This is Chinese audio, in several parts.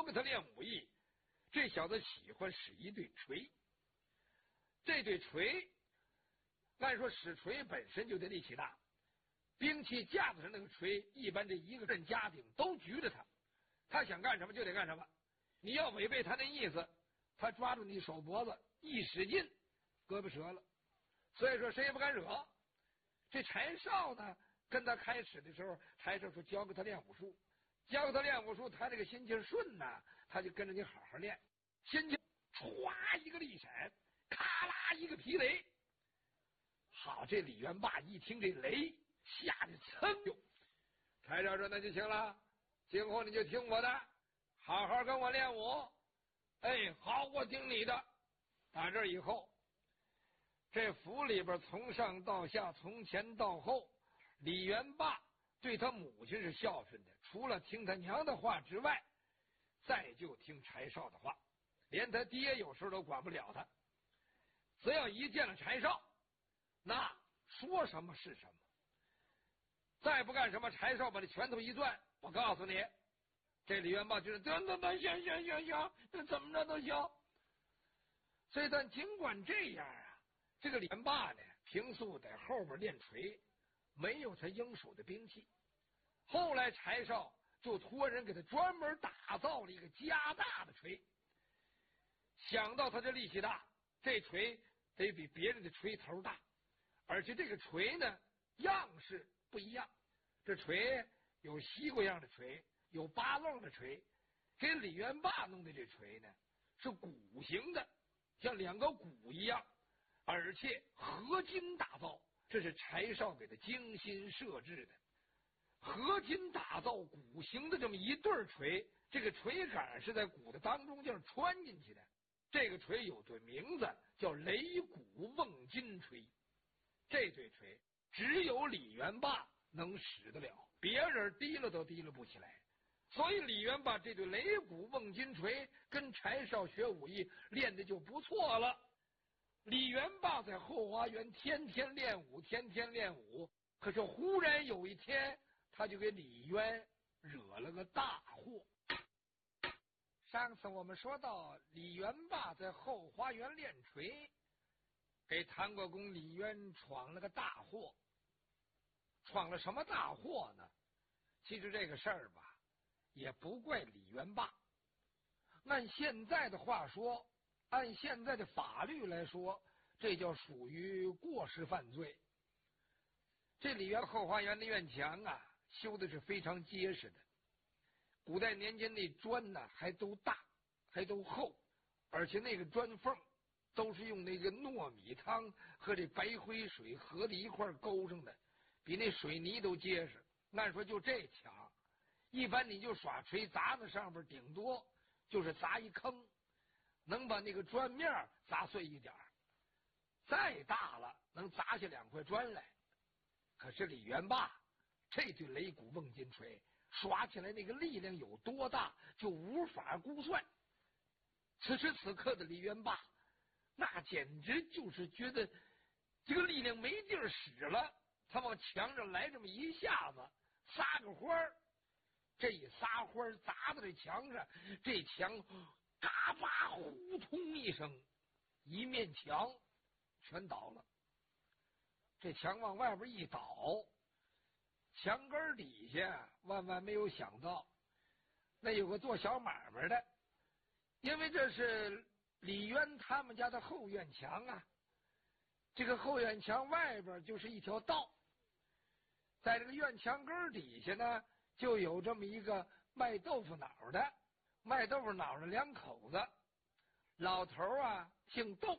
跟他练武艺。这小子喜欢使一对锤，这对锤按说使锤本身就得力气大，兵器架子上那个锤一般这一个镇家丁都举着它，他想干什么就得干什么，你要违背他那意思，他抓住你手脖子一使劲，胳膊折了。所以说谁也不敢惹。这柴少呢，跟他开始的时候，柴少说教给他练武术，教给他练武术，他这个心情顺呐，他就跟着你好好练。心情歘一个利闪，咔啦一个劈雷。好，这李元霸一听这雷，吓得噌就。柴少说那就行了，今后你就听我的，好好跟我练武。哎，好，我听你的。打这以后，这府里边从上到下，从前到后，李元霸对他母亲是孝顺的，除了听他娘的话之外，再就听柴少的话，连他爹有时候都管不了他。只要一见了柴少，那说什么是什么。再不干什么，柴少把这拳头一攥，我告诉你，这李元霸就是行，怎么着都行。所以但尽管这样啊，这个李元霸呢，平素在后边练锤，没有他应属的兵器。后来柴少就托人给他专门打造了一个加大的锤。想到他这力气大，这锤得比别人的锤头大，而且这个锤呢样式不一样。这锤有西瓜样的锤，有八楞的锤。给李元霸弄的这锤呢是鼓形的，像两个鼓一样，而且合金打造，这是柴少给他精心设置的。合金打造鼓形的这么一对锤，这个锤杆是在鼓的当中间穿进去的。这个锤有对名字叫雷鼓瓮金锤，这对锤只有李元霸能使得了，别人提了都提了不起来。所以李元霸这对雷鼓瓮金锤跟柴少学武艺练的就不错了。李元霸在后花园天天练武，天天练武。可是忽然有一天，他就给李渊惹了个大祸。上次我们说到李元霸在后花园练锤，给唐国公李渊闯了个大祸。闯了什么大祸呢？其实这个事儿吧，也不怪李元霸。按现在的话说，按现在的法律来说，这叫属于过失犯罪。这李渊后花园的院墙啊，修的是非常结实的。古代年间那砖呢，还都大，还都厚，而且那个砖缝都是用那个糯米汤和这白灰水合在一块勾上的，比那水泥都结实。按说就这墙，一般你就耍锤砸在上边，顶多就是砸一坑，能把那个砖面砸碎一点，再大了能砸下2块砖来。可是李元霸这对雷鼓瓮金锤耍起来那个力量有多大，就无法估算。此时此刻的李元霸，那简直就是觉得这个力量没地儿使了。他往墙上来这么一下子，撒个花儿，这一撒花儿砸到这墙上，这墙嘎巴呼通一声，一面墙全倒了。这墙往外边一倒，墙根底下万万没有想到，那有个做小买卖的，因为这是李渊他们家的后院墙啊。这个后院墙外边就是一条道，在这个院墙根底下呢，就有这么一个卖豆腐脑的。卖豆腐脑的2口子，老头啊姓窦，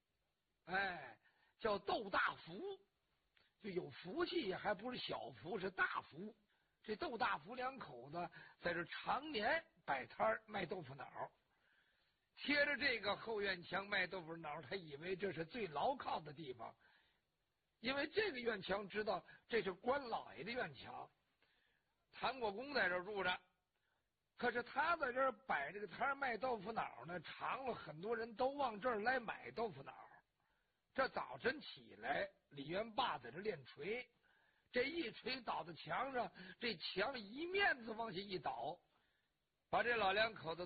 叫窦大福，就有福气，还不是小福，是大福。这窦大福2口子在这常年摆摊卖豆腐脑，贴着这个后院墙卖豆腐脑，他以为这是最牢靠的地方，因为这个院墙知道这是官老爷的院墙，唐国公在这住着。可是他在这儿摆这个摊卖豆腐脑呢，常了很多人都往这儿来买豆腐脑。这早晨起来，李元霸在这练锤，这一锤倒到墙上，这墙一面子往下一倒，把这老2口子